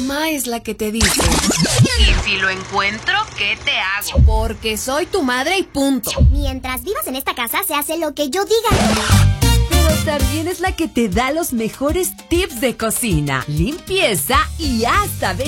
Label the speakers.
Speaker 1: mamá es la que te dice.
Speaker 2: Y si lo encuentro, ¿qué te hago?
Speaker 1: Porque soy tu madre y punto.
Speaker 3: Mientras vivas en esta casa, se hace lo que yo diga.
Speaker 4: Pero también es la que te da los mejores tips de cocina, limpieza y hasta